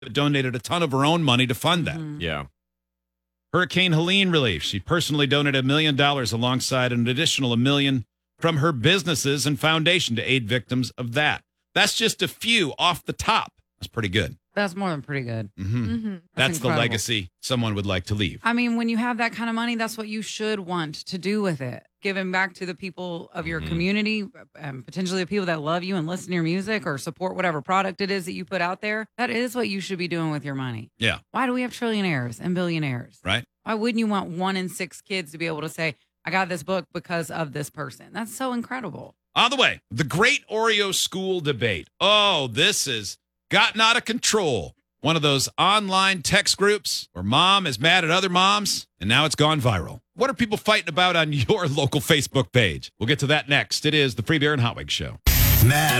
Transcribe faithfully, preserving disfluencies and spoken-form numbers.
donated a ton of her own money to fund that. Mm-hmm. Yeah. Hurricane Helene relief. She personally donated a million dollars alongside an additional a million from her businesses and foundation to aid victims of that. That's just a few off the top. That's pretty good. That's more than pretty good. Mm-hmm. Mm-hmm. That's, That's the incredible. legacy someone would like to leave. I mean, when you have that kind of money, that's what you should want to do with it. Giving back to the people of your Mhm. community, um, potentially the people that love you and listen to your music or support whatever product it is that you put out there. That is what you should be doing with your money. Yeah. Why do we have trillionaires and billionaires? Right. Why wouldn't you want one in six kids to be able to say, I got this book because of this person? That's so incredible. On the way, the great Oreo school debate. Oh, this has gotten out of control. One of those online text groups where mom is mad at other moms, and now it's gone viral. What are people fighting about on your local Facebook page? We'll get to that next. It is the Free Beer and Hot Wings Show. Matt